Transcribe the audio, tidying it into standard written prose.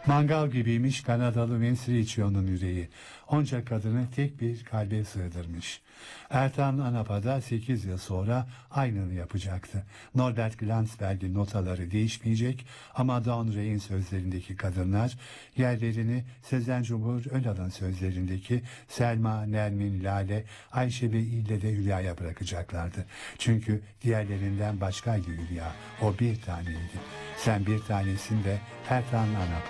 Mangal gibiymiş Kanadalı Menstriçio'nun yüreği. Onca kadını tek bir kalbe sığdırmış. Ertan Anapa da 8 yıl sonra aynını yapacaktı. Norbert Glansberg'in notaları değişmeyecek ama Dawn Ray'in sözlerindeki kadınlar yerlerini Sezen Cumhur Önal'ın sözlerindeki Selma, Nermin, Lale, Ayşe ve İlle de Hülya'ya bırakacaklardı. Çünkü diğerlerinden başkaydı Hülya. O bir taneydi. Sen bir tanesin de Ertan Anapa.